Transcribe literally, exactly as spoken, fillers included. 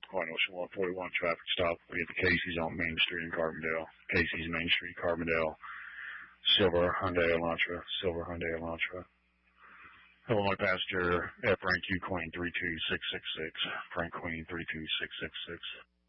Point Ocean one forty-one traffic stop. We have the Casey's on Main Street in Carbondale. Casey's Main Street, Carbondale. Silver Hyundai Elantra. Silver Hyundai Elantra. Illinois passenger F rank Q Queen three two six six six. Frank Queen three two six six six.